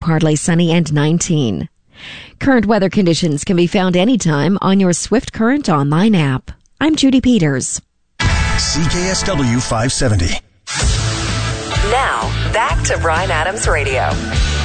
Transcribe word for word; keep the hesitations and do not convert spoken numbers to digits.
partly sunny and nineteen. Current weather conditions can be found anytime on your Swift Current online app. I'm Judy Peters. C K S W five seventy. Now, back to Bryan Adams Radio.